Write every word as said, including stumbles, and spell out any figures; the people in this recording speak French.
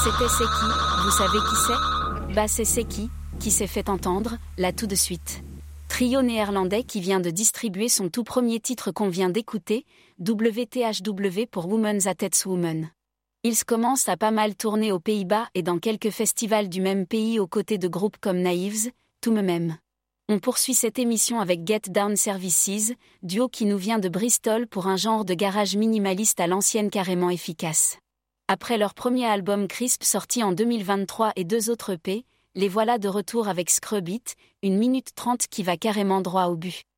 C'était C'est qui, vous savez qui c'est? Bah c'est C'est qui, qui s'est fait entendre, là tout de suite. Trio néerlandais qui vient de distribuer son tout premier titre qu'on vient d'écouter, W T H W pour Women's Attets Women. Ils commencent à pas mal tourner aux Pays-Bas et dans quelques festivals du même pays aux côtés de groupes comme Naives, tout me même. On poursuit cette émission avec Get Down Services, duo qui nous vient de Bristol pour un genre de garage minimaliste à l'ancienne carrément efficace. Après leur premier album Crisp sorti en deux mille vingt-trois et deux autres E P, les voilà de retour avec Scrub It, une minute trente qui va carrément droit au but.